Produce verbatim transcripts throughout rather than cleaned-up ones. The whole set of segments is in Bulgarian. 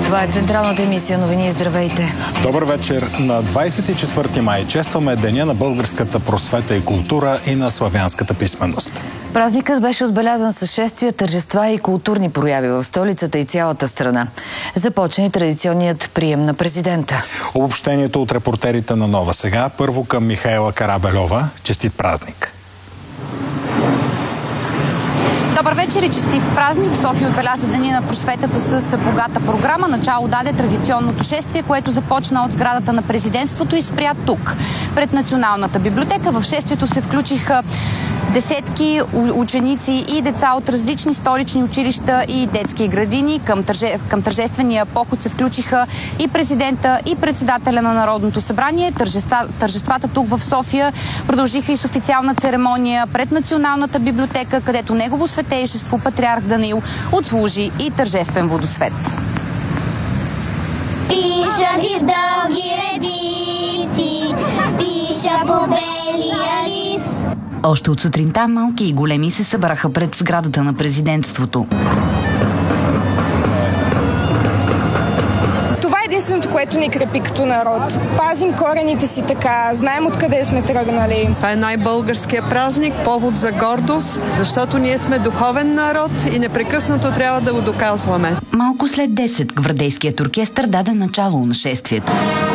Това е централната емисия Новини. Здравейте! Добър вечер! На двадесет и четвърти май честваме Деня на българската просвета и култура и на славянската писменост. Празникът беше отбелязан с шествия, тържества и културни прояви в столицата и цялата страна. Започна и традиционният прием на президента. Обобщението от репортерите на Нова сега. Първо към Михаела Карабельова. Честит празник! Добър вечер и честит празник! София отбеляза Деня на просветата с богата програма. Начало даде традиционното шествие, което започна от сградата на президентството и спря тук, пред Националната библиотека. В шествието се включиха десетки ученици и деца от различни столични училища и детски градини. Към, търже... към тържествения поход се включиха и президента, и председателя на Народното събрание. Тържества... Тържествата тук в София продължиха и с официална церемония пред Националната библиотека, където негово светейшество патриарх Даниил отслужи и тържествен водосвет. Пиша ги в дълги редици, пиша по белия лист. Още от сутринта малки и големи се събраха пред сградата на президентството. Това е единственото, което ни крепи като народ. Пазим корените си така, знаем откъде сме тръгнали. Това е най-българския празник, повод за гордост, защото ние сме духовен народ и непрекъснато трябва да го доказваме. Малко след десет гвардейският оркестър даде начало на шествието.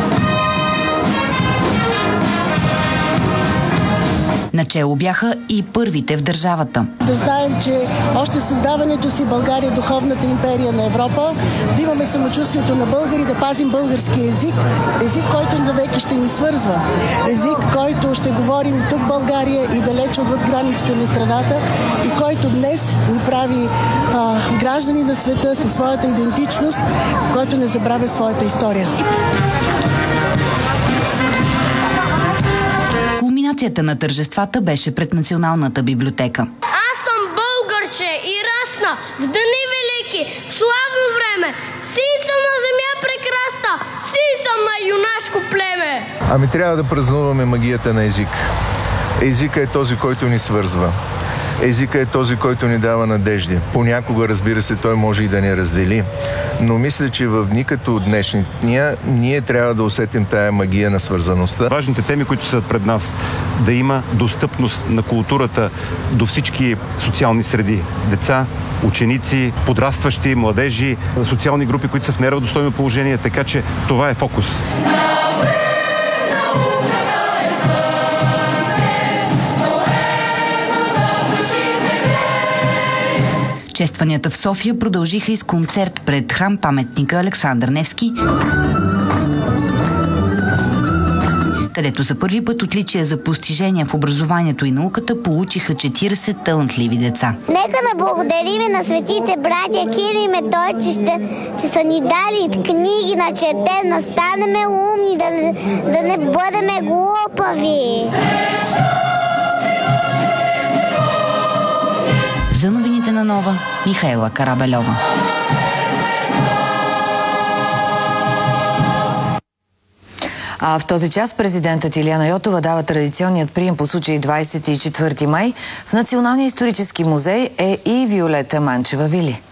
Начело бяха и първите в държавата. Да знаем, че още създаването си България е духовната империя на Европа, да имаме самочувствието на българи, да пазим български език, език, който навеки ще ни свързва, език, който ще говорим тук в България и далеч отвъд границите на страната и който днес ни прави а, граждани на света със своята идентичност, който не забравя своята история. Кулминацията на тържествата беше пред Националната библиотека. Аз съм българче и расна в дни велики, в славно време. Си съм на земя прекрасна, си съм на юнашко племе. Ами трябва да празнуваме магията на език. Езика е този, който ни свързва. Езика е този, който ни дава надежди. Понякога, разбира се, той може и да ни раздели. Но мисля, че в дни като днешния ние трябва да усетим тая магия на свързаността. Важните теми, които са пред нас, да има достъпност на културата до всички социални среди. Деца, ученици, подрастващи, младежи, социални групи, които са в неравностойно положение. Така че това е фокус. Честванията в София продължиха и с концерт пред храм-паметника Александър Невски, където за първи път отличия за постижения в образованието и науката получиха четиридесет талантливи деца. Нека да благодариме на светите братя Киро и Методий, че, ще, че са ни дали книги на четене, да станеме умни, да, да не бъдеме глупави. За новините на Нова, Михаела Карабельова. А в този час президентът Илияна Йотова дава традиционният прием по случай двадесет и четвърти май. В Националния исторически музей е и Виолета Манчева-Вили.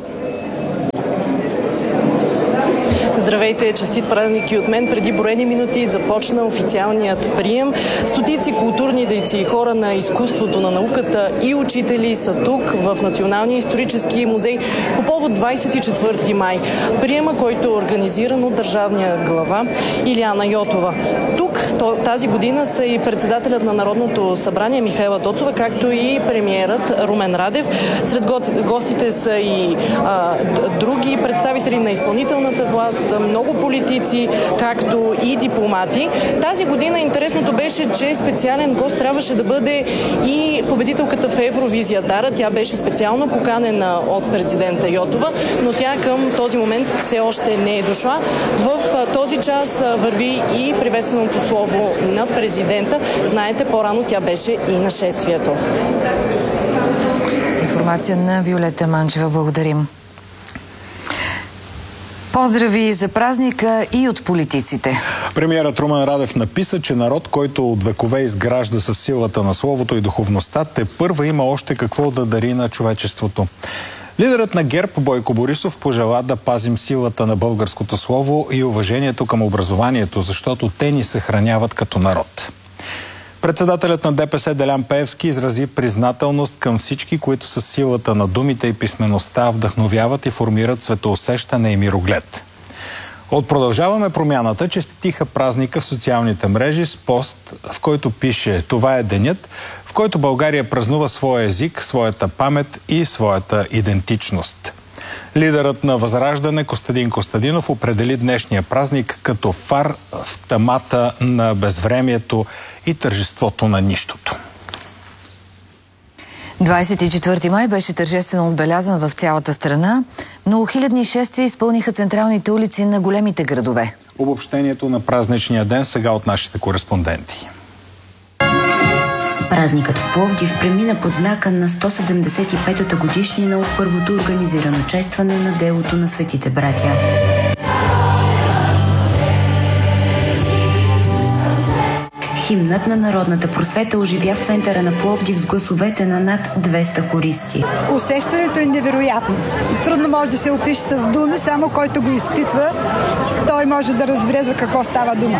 Здравейте, честит празник и от мен. Преди броени минути започна официалният прием. Стотици културни дейци и хора на изкуството, на науката и учители са тук в Националния исторически музей по повод двадесет и четвърти май. Приема, който е организиран от държавния глава Илияна Йотова. Тук тази година са и председателят на Народното събрание Михаела Доцова, както и премиерът Румен Радев. Сред гостите са и а, други представители на изпълнителната власт, много политици, както и дипломати. Тази година интересното беше, че специален гост трябваше да бъде и победителката в Евровизия Дара. Тя беше специално поканена от президента Йотова, но тя към този момент все още не е дошла. В този час върви и приветственото слово на президента. Знаете, по-рано тя беше и на шествието. Информация на Виолета Манчева. Благодарим. Поздрави за празника и от политиците. Премиерът Румен Радев написа, че народ, който от векове изгражда със силата на словото и духовността, тепърва има още какво да дари на човечеството. Лидерът на ГЕРБ Бойко Борисов пожела да пазим силата на българското слово и уважението към образованието, защото те ни съхраняват като народ. Председателят на ДПС Делян Пеевски изрази признателност към всички, които с силата на думите и писмеността вдъхновяват и формират светоусещане и мироглед. От Продължаваме промяната честитиха празника в социалните мрежи с пост, в който пише: "Това е денят, в който България празнува своя език, своята памет и своята идентичност." Лидерът на Възраждане Костадин Костадинов определи днешния празник като фар в тъмата на безвремието и тържеството на нищото. двадесет и четвърти май беше тържествено отбелязан в цялата страна. Многохилядни шествия изпълниха централните улици на големите градове. Обобщението на празничния ден сега от нашите кореспонденти. Празникът в Пловдив премина под знака на сто седемдесет и петата годишнина от първото организирано честване на делото на Светите братя. Химнът на народната просвета оживя в центъра на Пловдив с гласовете на над двеста хористи. Усещането е невероятно. Трудно може да се опише с думи, само който го изпитва, той може да разбере за какво става дума.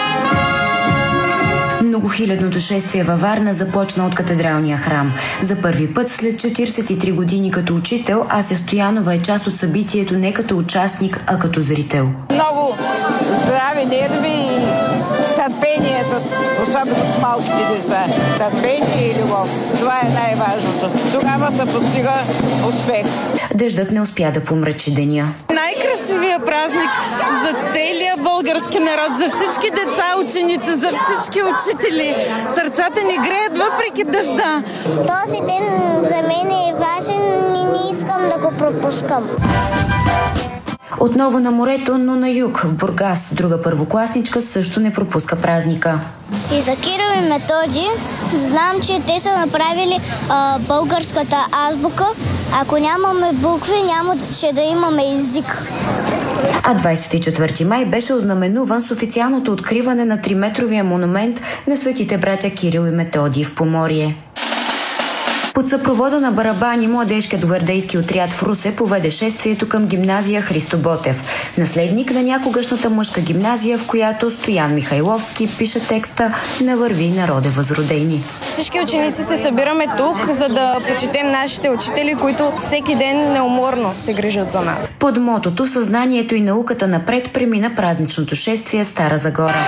Многохилядното шествие във Варна започна от катедралния храм. За първи път след четиридесет и три години като учител, Ася Стоянова е част от събитието не като участник, а като зрител. Много здрави нерви и търпение, с, особено с малките деца. Търпение и любов. Това е най-важното. Тогава се постига успех. Дъждът не успя да помрачи деня. Най-красивия празник за целия български народ, за всички деца, ученици, за всички учители. Сърцата ни греят въпреки дъжда. Този ден за мен е важен и не искам да го пропускам. Отново на морето, но на юг, в Бургас. Друга първокласничка също не пропуска празника. И за Кирил и Методий знам, че те са направили а, българската азбука. Ако нямаме букви, няма ще да имаме език. А двадесет и четвърти май беше ознаменуван с официалното откриване на триметровия монумент на Светите братя Кирил и Методий в Поморие. Под съпровода на барабани младежкият гвардейски отряд в Русе поведе шествието към гимназия Христо Ботев, наследник на някогашната мъжка гимназия, в която Стоян Михайловски пише текста "На върви, народе възродени". Всички ученици се събираме тук, за да почетем нашите учители, които всеки ден неуморно се грижат за нас. Под мотото "Съзнанието и науката напред" премина празничното шествие в Стара Загора.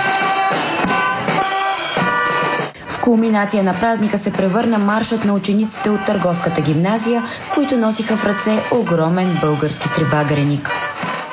В кулминация на празника се превърна маршът на учениците от Търговската гимназия, които носиха в ръце огромен български трибагреник.